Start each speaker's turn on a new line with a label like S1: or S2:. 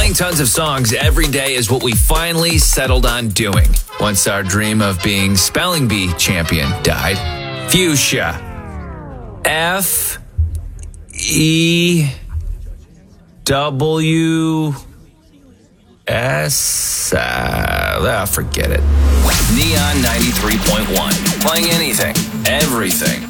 S1: Playing tons of songs every day is what we finally settled on doing once our dream of being Spelling Bee champion died. Fuchsia. F-E-W-S. Forget it. Neon 93.1. Playing anything, everything.